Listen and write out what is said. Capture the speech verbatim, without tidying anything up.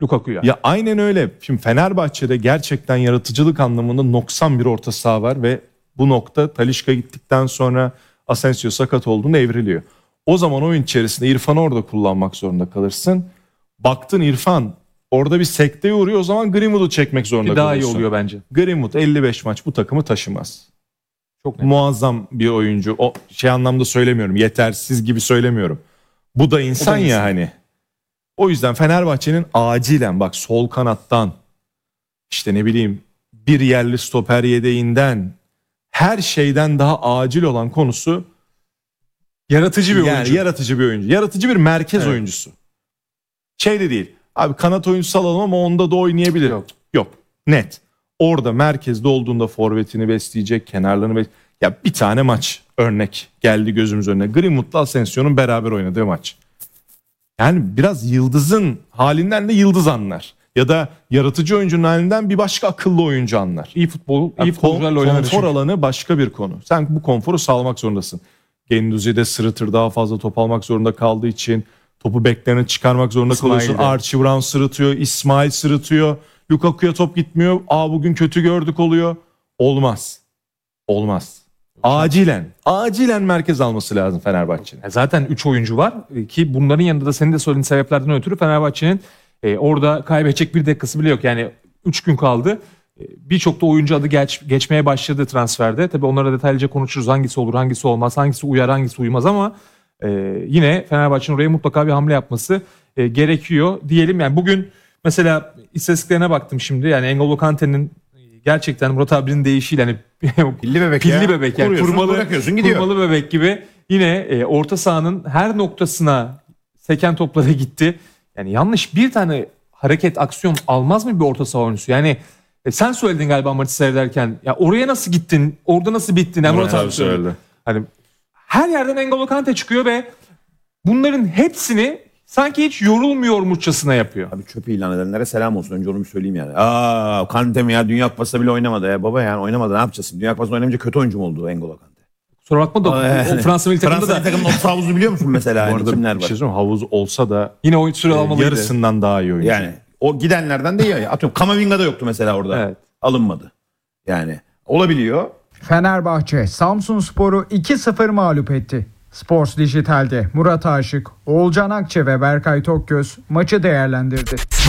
Lukaku'ya. Ya aynen öyle. Şimdi Fenerbahçe'de gerçekten yaratıcılık anlamında noksan bir orta saha var ve bu nokta Talisca gittikten sonra Asensio sakat olduğunda evriliyor. O zaman oyun içerisinde İrfan'ı orada kullanmak zorunda kalırsın. Baktın İrfan orada bir sekteye uğruyor, o zaman Greenwood'u çekmek zorunda Ki daha kalıyorsun. iyi oluyor bence. Greenwood elli beş maç bu takımı taşımaz. Çok net. Muazzam bir oyuncu. O şey anlamda söylemiyorum. Yetersiz gibi söylemiyorum. Bu da insan, O da ya insan. hani. O yüzden Fenerbahçe'nin acilen bak sol kanattan işte ne bileyim bir yerli stoper yedeğinden her şeyden daha acil olan konusu Yaratıcı bir yani oyuncu. yaratıcı bir oyuncu. Yaratıcı bir merkez Evet. oyuncusu. Şey de değil. Abi kanat oyuncusu alalım ama onda da oynayabilir. Yok. Yok. Net. Orada merkezde olduğunda forvetini besleyecek, kenarlarını besleyecek. Ya bir tane maç örnek geldi gözümüz önüne. Greenwood'la Asensio'nun beraber oynadığı maç. Yani biraz yıldızın halinden de yıldız anlar. Ya da yaratıcı oyuncunun halinden bir başka akıllı oyuncu anlar. İyi futbol, Yani iyi futbolcularla oynanan konfor alanı başka bir konu. Sen bu konforu sağlamak zorundasın. Genduzi de sırıtır, daha fazla top almak zorunda kaldığı için topu beklerine çıkarmak zorunda İsmail kalıyorsun. de. Archie Brown sırıtıyor, İsmail sırıtıyor. Lukaku'ya top gitmiyor. Aa bugün kötü gördük oluyor. Olmaz. Olmaz. Acilen, acilen merkez alması lazım Fenerbahçe'nin. Ya zaten üç oyuncu var ki bunların yanında da senin de söylediğin sebeplerden ötürü Fenerbahçe'nin e, orada kaybedecek bir dakikası bile yok. Yani üç gün kaldı. E, Birçok da oyuncu adı geç, geçmeye başladı transferde. Tabii onlara detaylıca konuşuruz. Hangisi olur, hangisi olmaz, hangisi uyar, hangisi uymaz ama e, yine Fenerbahçe'nin oraya mutlaka bir hamle yapması e, gerekiyor diyelim. Yani bugün mesela istatistiklerine baktım şimdi. Yani N'Golo Kante'nin gerçekten Murat abinin deyişiyle hani Pilli bebek pilli ya. bebek yani Kuruyorsun, kurmalı, bırakıyorsun, gidiyor. kurmalı bebek gibi yine e, orta sahanın her noktasına seken toplara gitti. Yani yanlış bir tane hareket aksiyon almaz mı bir orta saha oyuncusu? Yani e, sen söyledin galiba maçı seyrederken ya oraya nasıl gittin? Orada nasıl bittin? Yani Murat abi söyledi. Hani her yerden N'Golo Kante çıkıyor ve bunların hepsini sanki hiç yorulmuyormuşçasına yapıyor. Abi çöpü ilan edenlere selam olsun. Önce onu bir söyleyeyim yani. Aa Kante mi ya? Dünya Kupası'nda bile oynamadı ya. Baba yani oynamadı, ne yapacaksın? Dünya Kupası'nda oynamayınca kötü oyuncu mu oldu N'Golo Kante? Kusura bakma da Aa, yani. o Fransa milli takımında Fransa da milli takımın orta havuzu biliyor musun mesela? Bu Yani arada kimler bir var? şey söyleyeyim, havuz olsa da yine oyun süre e, almalıydı. yarısından daha iyi oyuncu. Yani o gidenlerden de ya. Atıyorum Kamavinga'da yoktu mesela orada. Evet. Alınmadı. Yani olabiliyor. Fenerbahçe Samsunspor'u iki sıfır mağlup etti. Sports Dijital'de Murat Aşık, Oğulcan Akçe ve Berkay Tokgöz maçı değerlendirdi.